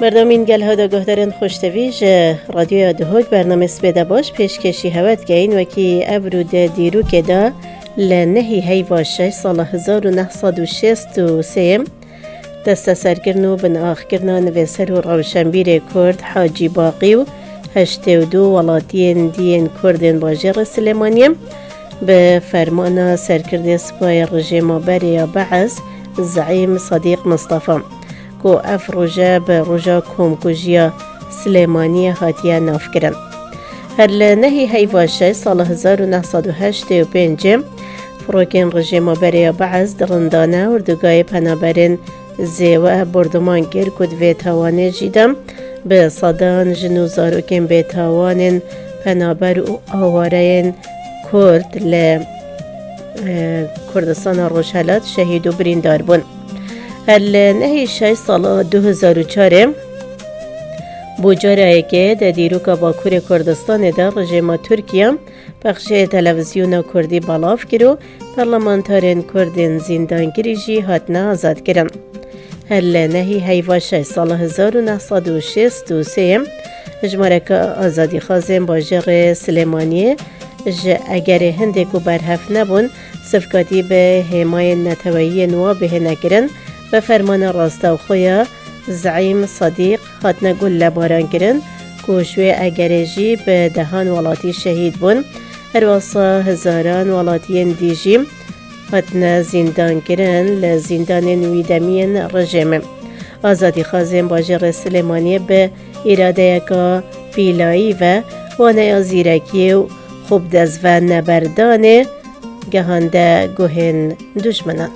مردمین گل ها دا گهدارن خوشتویج رادیو دهوک برنامه سپیده باش پیشکشی هوت گین وکی ابرود دیرو که دا لنهی هیواشش سال 1963 دست سرگرنو بن آخگرنا نویسر و روشنبیر کرد حاجی باقی و 82 ولاتین دین کردن باجر سلیمانیم به فرمان سرکرد سپای رژیم بری بعث زعیم صدیق مصطفی کو اف روژه به روژه کمکوژیا سلیمانی هاتیه ناف کرن. هر لنهی هیواشه سال 1985 فروکن رژیم بری بعث درندانه اردوگاه پنابرین زیوه بردمان گر کد و توانه جیدم به صدان جنوزاروکن به توانین پنابر و آوارین کرد کردستان روشهلات شهید و بریندار بون. نهی 6 سال 2004 بوجاره که در دیروکا باکور کردستان در رژیم ترکیه بخش تلویزیون کردی بالاف کرو پارلمانتارین کردین زندانگیری جی هاتنا آزاد کرن. نهی هیوا 6 سال 1963 اجمارک آزادی خازم باجر سلیمانیه اگر هنده کو برهف نبون صفقاتی به حمای نتوایی نوا به نکرن و فرمان راستا و خویا زعیم صدیق هاتنا گل لباران کرن کوشوی اگرجی به دهان ولاتی شهید بون هر واسا هزاران ولاتین دیجی هاتنا زندان کرن لزندان نویدمین رژیم. آزادی خازم باجر سلیمانی به اراده که پیلایی و وانه زیرکی و خوب دز و نبردان گهانده گوهن دشمنان.